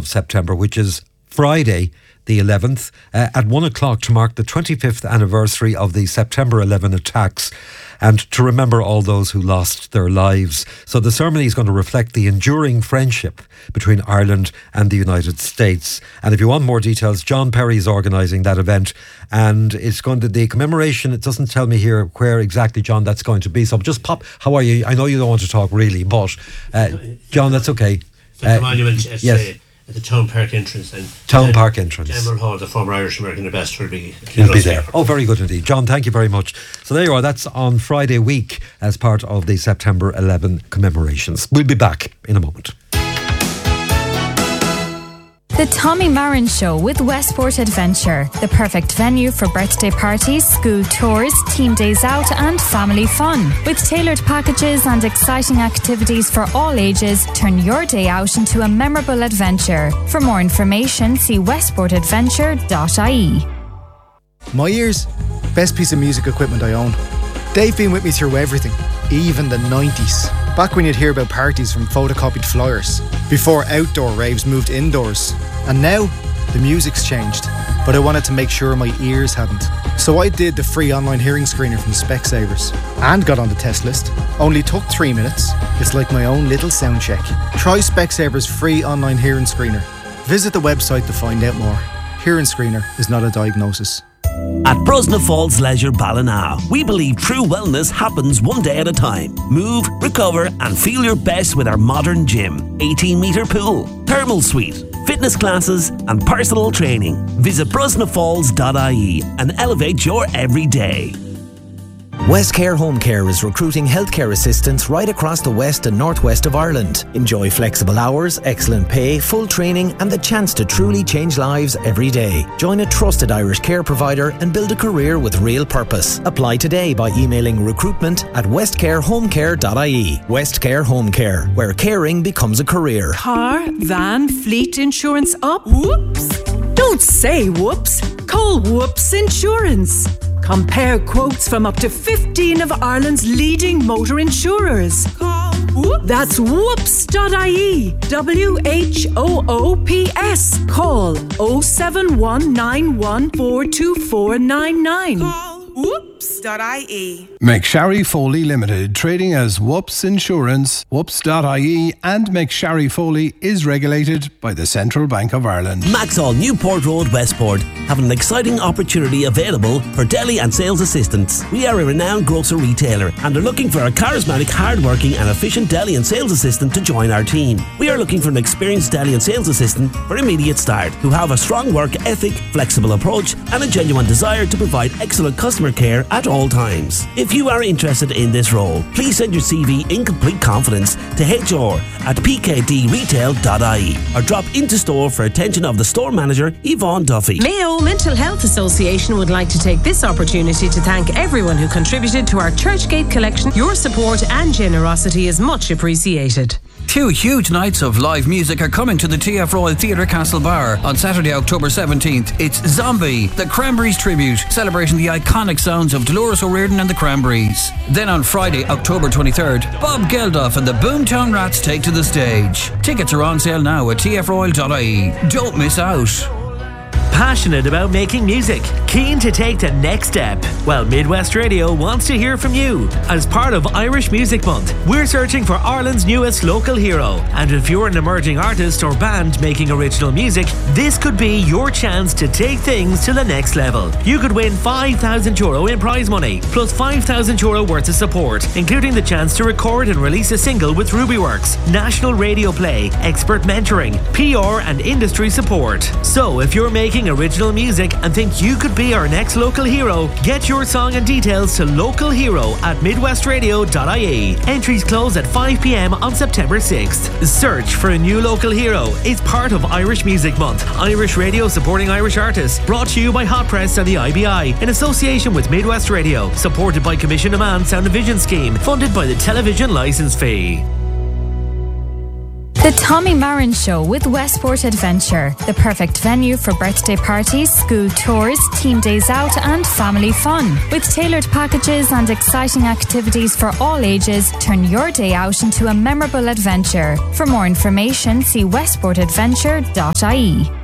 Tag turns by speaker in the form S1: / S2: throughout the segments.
S1: of September, which is Friday the 11th, at 1 o'clock to mark the 25th anniversary of the September 11 attacks and to remember all those who lost their lives. So the ceremony is going to reflect the enduring friendship between Ireland and the United States. And if you want more details, John Perry is organising that event, and it's going to, the commemoration, it doesn't tell me here where exactly, John, that's going to be. So just pop, how are you? I know you don't want to talk really, but John, that's okay.
S2: The monument is
S1: yes.
S2: At the Town Park entrance.
S1: Park entrance.
S2: General Hall, the former Irish American ambassador, will be
S1: there. Oh, very good indeed. John, thank you very much. So there you are. That's on Friday week as part of the September 11 commemorations. We'll be back in a moment.
S3: The Tommy Marin Show with Westport Adventure, the perfect venue for birthday parties, school tours, team days out and family fun. With tailored packages and exciting activities for all ages, turn your day out into a memorable adventure. For more information, see westportadventure.ie.
S4: My ears, best piece of music equipment I own. They've been with me through everything, even the 90s. Back when you'd hear about parties from photocopied flyers, before outdoor raves moved indoors. And now, the music's changed, but I wanted to make sure my ears hadn't. So I did the free online hearing screener from Specsavers and got on the test list. Only took 3 minutes. It's like my own little sound check. Try Specsavers free online hearing screener. Visit the website to find out more. Hearing screener is not a diagnosis.
S5: At Brosna Falls Leisure Ballina, we believe true wellness happens one day at a time. Move, recover and feel your best with our modern gym, 18-metre pool, thermal suite, fitness classes and personal training. Visit brosnafalls.ie and elevate your everyday.
S6: Westcare Home Care is recruiting healthcare assistants right across the west and northwest of Ireland. Enjoy flexible hours, excellent pay, full training and the chance to truly change lives every day. Join a trusted Irish care provider and build a career with real purpose. Apply today by emailing recruitment@westcarehomecare.ie. Westcare Home Care, where caring becomes a career.
S7: Car, van, fleet insurance up? Whoops! Don't say whoops. Call Whoops Insurance. Compare quotes from up to 15 of Ireland's leading motor insurers. That's whoops.ie. WHOOPS. Call 07191424499.
S8: Whoops.ie. McSharry Foley Limited, trading as Whoops Insurance, Whoops.ie, and McSharry Foley is regulated by the Central Bank of Ireland.
S5: Maxall Newport Road, Westport, have an exciting opportunity available for deli and sales assistants. We are a renowned grocery retailer and are looking for a charismatic, hard-working and efficient deli and sales assistant to join our team. We are looking for an experienced deli and sales assistant for immediate start, who have a strong work ethic, flexible approach and a genuine desire to provide excellent customer care at all times. If you are interested in this role, please send your CV in complete confidence to hr@pkdretail.ie or drop into store for attention of the store manager, Yvonne Duffy.
S9: Mayo Mental Health Association would like to take this opportunity to thank everyone who contributed to our Churchgate collection. Your support and generosity is much appreciated.
S10: 2 huge nights of live music are coming to the TF Royal Theatre Castlebar on Saturday, October 17th. It's Zombie, the Cranberries tribute, celebrating the iconic sounds of Dolores O'Riordan and the Cranberries. Then on Friday, October 23rd, Bob Geldof and the Boomtown Rats take to the stage. Tickets are on sale now at tfroyal.ie. Don't miss out.
S11: Passionate about making music? Keen to take the next step? Well, Midwest Radio wants to hear from you. As part of Irish Music Month, we're searching for Ireland's newest local hero. And if you're an emerging artist or band making original music, this could be your chance to take things to the next level. You could win €5,000 in prize money, plus €5,000 worth of support, including the chance to record and release a single with Rubyworks, national radio play, expert mentoring, PR and industry support. So if you're making original music and think you could be our next local hero, get your song and details to localhero@midwestradio.ie. Entries close at 5 p.m. on September 6th. Search for a new local hero is part of Irish Music Month. Irish Radio supporting Irish artists. Brought to you by Hot Press and the IBI in association with Midwest Radio. Supported by Commission Demand Sound and Vision Scheme. Funded by the Television Licence Fee.
S3: The Tommy Marin Show with Westport Adventure, the perfect venue for birthday parties, school tours, team days out and family fun. With tailored packages and exciting activities for all ages, turn your day out into a memorable adventure. For more information, see westportadventure.ie.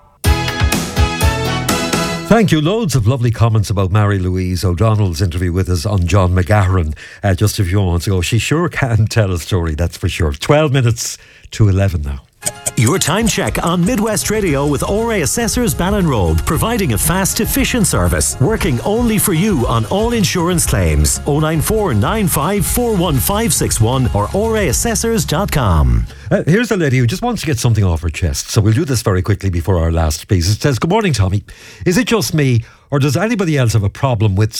S1: Thank you. Loads of lovely comments about Mary-Louise O'Donnell's interview with us on John McGahern just a few moments ago. She sure can tell a story, that's for sure. 12 minutes to 11 now.
S12: Your time check on Midwest Radio with ORA Assessors Ballinrobe, providing a fast, efficient service, working only for you on all insurance claims. 094 95 41561 or oraassessors.com.
S1: Here's a lady who just wants to get something off her chest, so we'll do this very quickly before our last piece. It says, "Good morning, Tommy. Is it just me, or does anybody else have a problem with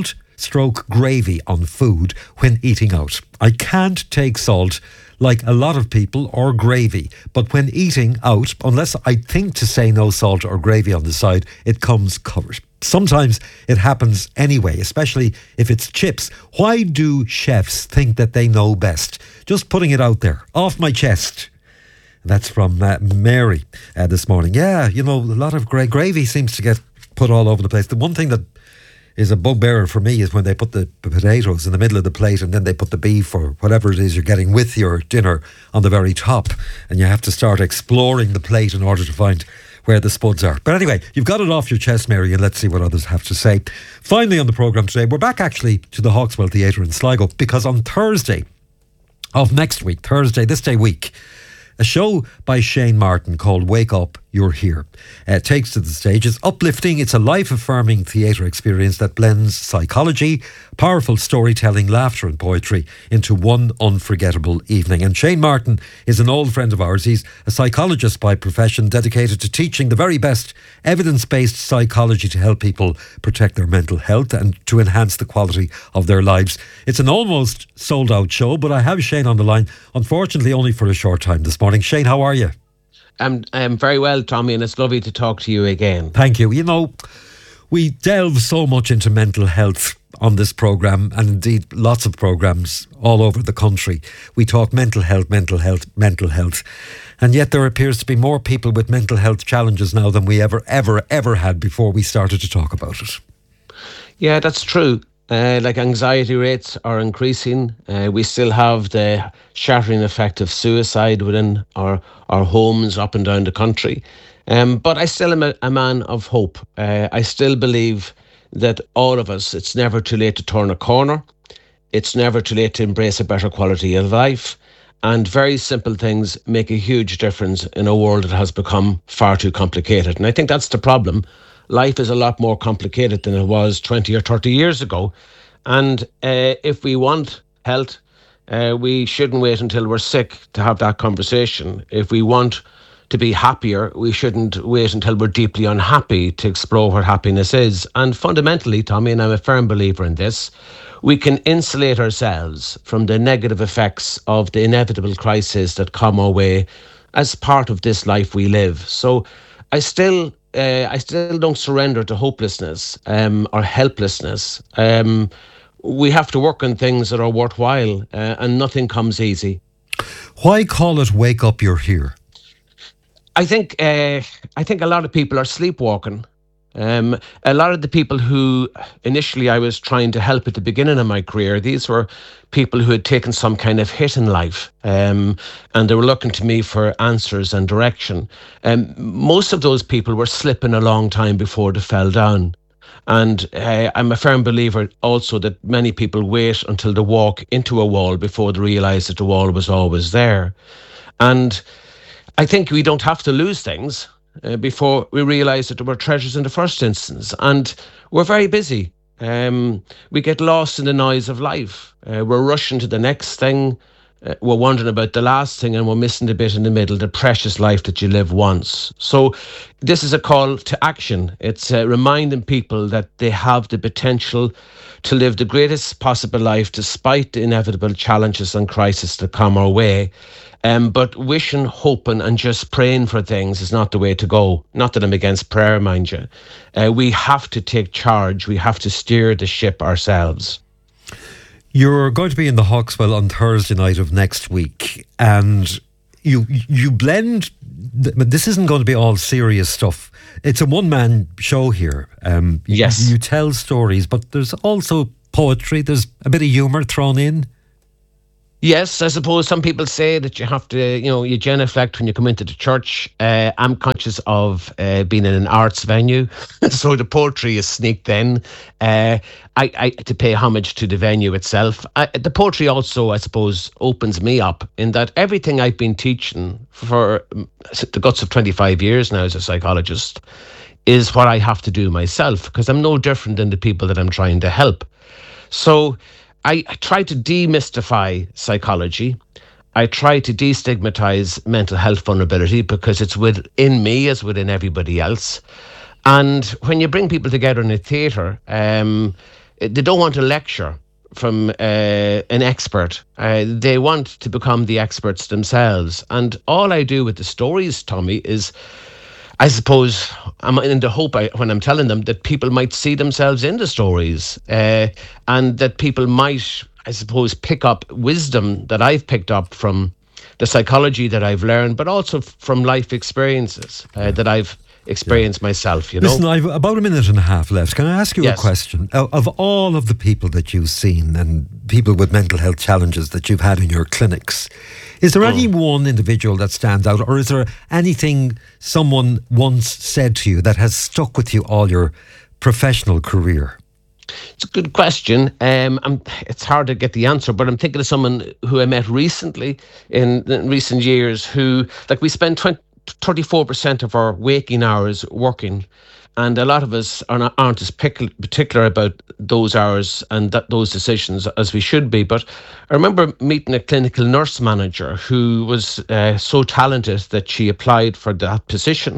S1: salt/gravy on food when eating out? I can't take salt like a lot of people, or gravy, but when eating out, unless I think to say no salt or gravy on the side, it comes covered. Sometimes it happens anyway, especially if it's chips. Why do chefs think that they know best? Just putting it out there, off my chest." That's from Mary this morning. Yeah, you know, a lot of gravy seems to get put all over the place. The one thing that is a bugbearer for me is when they put the potatoes in the middle of the plate and then they put the beef or whatever it is you're getting with your dinner on the very top, and you have to start exploring the plate in order to find where the spuds are. But anyway, you've got it off your chest, Mary, and let's see what others have to say. Finally on the programme today, we're back actually to the Hawkswell Theatre in Sligo, because on Thursday of next week, this day week, a show by Shane Martin called Wake Up, You're Here takes to the stage. It's uplifting. It's a life-affirming theatre experience that blends psychology, powerful storytelling, laughter and poetry into one unforgettable evening. And Shane Martin is an old friend of ours. He's a psychologist by profession, dedicated to teaching the very best evidence-based psychology to help people protect their mental health and to enhance the quality of their lives. It's an almost sold-out show, but I have Shane on the line, unfortunately only for a short time this morning. Shane, how are you?
S13: I'm very well, Tommy, and it's lovely to talk to you again.
S1: Thank you. You know, we delve so much into mental health on this programme, and indeed lots of programmes all over the country. We talk mental health. And yet there appears to be more people with mental health challenges now than we ever had before we started to talk about it.
S13: Yeah, that's true. Like anxiety rates are increasing. We still have the shattering effect of suicide within our homes up and down the country. But I still am a man of hope. I still believe that all of us, it's never too late to turn a corner. It's never too late to embrace a better quality of life. And very simple things make a huge difference in a world that has become far too complicated. And I think that's the problem. Life is a lot more complicated than it was 20 or 30 years ago. And if we want health, we shouldn't wait until we're sick to have that conversation. If we want to be happier, we shouldn't wait until we're deeply unhappy to explore what happiness is. And fundamentally, Tommy, and I'm a firm believer in this, we can insulate ourselves from the negative effects of the inevitable crises that come our way as part of this life we live. So I still don't surrender to hopelessness or helplessness. We have to work on things that are worthwhile, and nothing comes easy.
S1: Why call it Wake Up, You're Here?
S13: I think a lot of people are sleepwalking. A lot of the people who initially I was trying to help at the beginning of my career, these were people who had taken some kind of hit in life, and they were looking to me for answers and direction. Most of those people were slipping a long time before they fell down. And I'm a firm believer also that many people wait until they walk into a wall before they realise that the wall was always there. And I think we don't have to lose things before we realise that there were treasures in the first instance. And we're very busy. We get lost in the noise of life. We're rushing to the next thing. We're wondering about the last thing, and we're missing the bit in the middle, the precious life that you live once. So this is a call to action. It's reminding people that they have the potential to live the greatest possible life despite the inevitable challenges and crises that come our way. But wishing, hoping and just praying for things is not the way to go. Not that I'm against prayer, mind you. We have to take charge. We have to steer the ship ourselves.
S1: You're going to be in the Hawkswell on Thursday night of next week, and you blend. This isn't going to be all serious stuff. It's a one-man show here.
S13: Yes.
S1: You tell stories, but there's also poetry. There's a bit of humour thrown in.
S13: Yes, I suppose some people say that you have to, you genuflect when you come into the church. I'm conscious of being in an arts venue, so the poetry is sneaked in. I to pay homage to the venue itself. The poetry also, I suppose, opens me up in that everything I've been teaching for the guts of 25 years now as a psychologist is what I have to do myself, because I'm no different than the people that I'm trying to help. So I try to demystify psychology. I try to destigmatize mental health vulnerability because it's within me as within everybody else. And when you bring people together in a theatre, they don't want a lecture from an expert. They want to become the experts themselves. And all I do with the stories, Tommy, is I suppose I'm in the hope when I'm telling them that people might see themselves in the stories and that people might, I suppose, pick up wisdom that I've picked up from the psychology that I've learned, but also from life experiences that I've experienced myself,
S1: Listen, I've about a minute and a half left. Can I ask you a question? Of all of the people that you've seen and people with mental health challenges that you've had in your clinics, is there any one individual that stands out, or is there anything someone once said to you that has stuck with you all your professional career?
S13: It's a good question. It's hard to get the answer, but I'm thinking of someone who I met recently in recent years who, we spend 34% of our waking hours working, and a lot of us aren't as particular about those hours and those decisions as we should be. But I remember meeting a clinical nurse manager who was so talented that she applied for that position,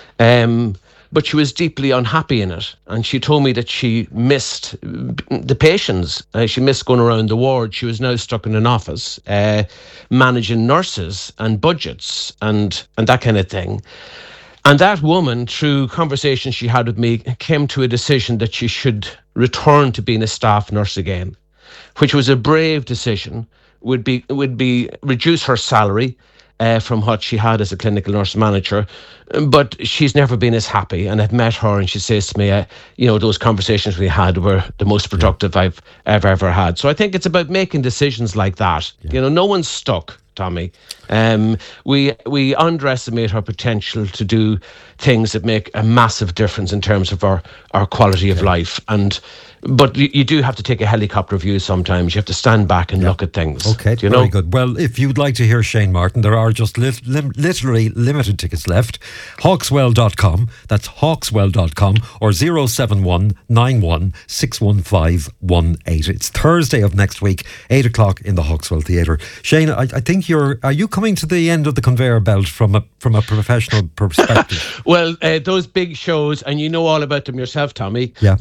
S13: but she was deeply unhappy in it. And she told me that she missed the patients. She missed going around the ward. She was now stuck in an office managing nurses and budgets and that kind of thing. And that woman, through conversations she had with me, came to a decision that she should return to being a staff nurse again, which was a brave decision. Would be reduce her salary from what she had as a clinical nurse manager, but she's never been as happy. And I've met her, and she says to me, those conversations we had were the most productive I've ever had. So I think it's about making decisions like that. No one's stuck, Tommy. We underestimate our potential to do things that make a massive difference in terms of our quality of life. But you do have to take a helicopter view sometimes. You have to stand back and look at things.
S1: Okay, very good. Well, if you'd like to hear Shane Martin, there are just literally limited tickets left. Hawkswell.com, that's hawkswell.com, or 071 91 615 18. It's Thursday of next week, 8 o'clock in the Hawkswell Theatre. Shane, I think are you coming to the end of the conveyor belt from a professional perspective?
S13: Well, those big shows, and you know all about them yourself, Tommy.
S1: Yeah.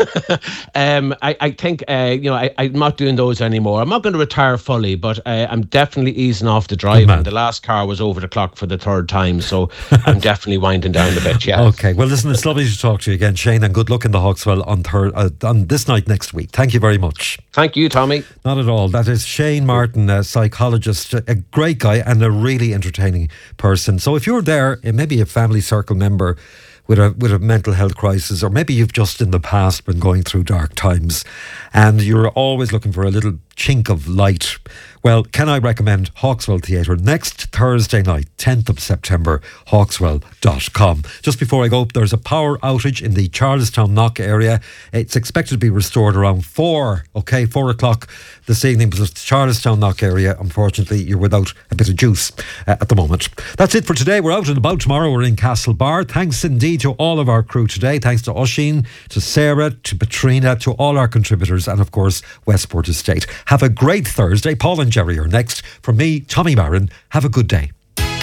S13: I think, I'm not doing those anymore. I'm not going to retire fully, but I'm definitely easing off the driving. The last car was over the clock for the third time, so I'm definitely winding down a bit, yeah.
S1: Okay, well, listen, it's lovely to talk to you again, Shane, and good luck in the Hawkswell on this night next week. Thank you very much.
S13: Thank you, Tommy.
S1: Not at all. That is Shane Martin, a psychologist, a great guy and a really entertaining person. So if you're there, maybe a family circle member with a mental health crisis, or maybe you've just in the past been going through dark times and you're always looking for a little chink of light, well, can I recommend Hawkswell Theatre next Thursday night, 10th of September, hawkswell.com. Just before I go, there's a power outage in the Charlestown Knock area. It's expected to be restored around 4 o'clock this evening, but the Charlestown Knock area, unfortunately, you're without a bit of juice at the moment. That's it for today. We're out and about tomorrow. We're in Castlebar. Thanks indeed to all of our crew today. Thanks to Oisin, to Sarah, to Patrina, to all our contributors, and of course, Westport Estate. Have a great Thursday. Paul and Jerry are next. From me, Tommy Marin, have a good day.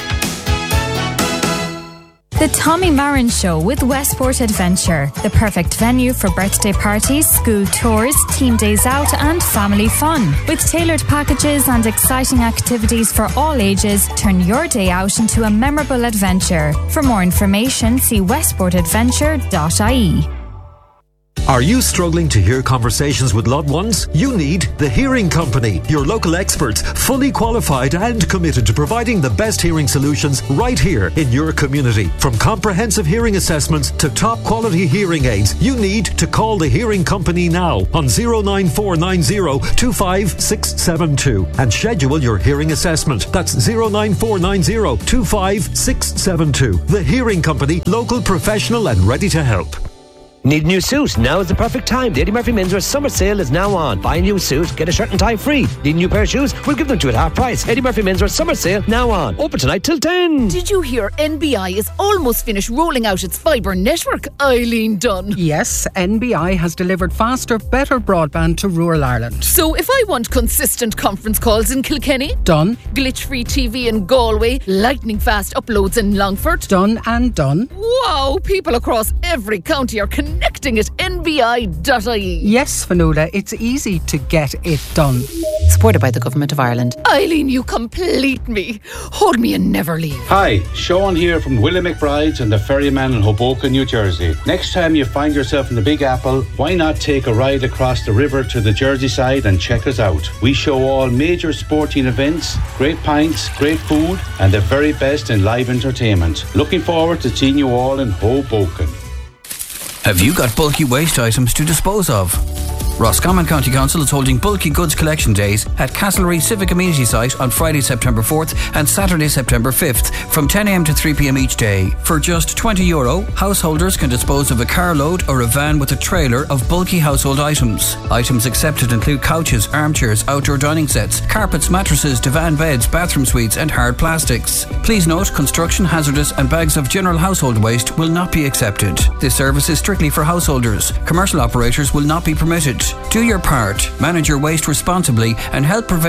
S3: The Tommy Marin Show with Westport Adventure, the perfect venue for birthday parties, school tours, team days out and family fun. With tailored packages and exciting activities for all ages, turn your day out into a memorable adventure. For more information, see westportadventure.ie.
S12: Are you struggling to hear conversations with loved ones? You need The Hearing Company, your local experts, fully qualified and committed to providing the best hearing solutions right here in your community. From comprehensive hearing assessments to top quality hearing aids, you need to call The Hearing Company now on 09490 25672 and schedule your hearing assessment. That's 09490 25672. The Hearing Company, local, professional and ready to help.
S14: Need a new suit? Now is the perfect time. The Eddie Murphy Menswear Summer Sale is now on. Buy a new suit, get a shirt and tie free. Need a new pair of shoes? We'll give them to you at half price. Eddie Murphy Menswear Summer Sale now on. Open tonight till 10.
S15: Did you hear NBI is almost finished rolling out its fibre network? Eileen Dunn.
S16: Yes, NBI has delivered faster, better broadband to rural Ireland.
S15: So if I want consistent conference calls in Kilkenny?
S16: Done.
S15: Glitch-free TV in Galway? Lightning fast uploads in Longford?
S16: Done and done.
S15: Wow, people across every county are connecting at nbi.ie.
S16: Yes, Fionnuala, it's easy to get it done.
S15: Supported by the Government of Ireland. Eileen, you complete me. Hold me and never leave.
S17: Hi, Sean here from Willie McBride's and the Ferryman in Hoboken, New Jersey. Next time you find yourself in the Big Apple, why not take a ride across the river to the Jersey side and check us out? We show all major sporting events, great pints, great food, and the very best in live entertainment. Looking forward to seeing you all in Hoboken.
S10: Have you got bulky waste items to dispose of? Roscommon County Council is holding Bulky Goods Collection Days at Castlereagh Civic Amenity Site on Friday, September 4th and Saturday, September 5th from 10 a.m. to 3 p.m. each day. For just €20, householders can dispose of a carload or a van with a trailer of bulky household items. Items accepted include couches, armchairs, outdoor dining sets, carpets, mattresses, divan beds, bathroom suites and hard plastics. Please note, construction, hazardous and bags of general household waste will not be accepted. This service is strictly for householders. Commercial operators will not be permitted. Do your part, manage your waste responsibly and help prevent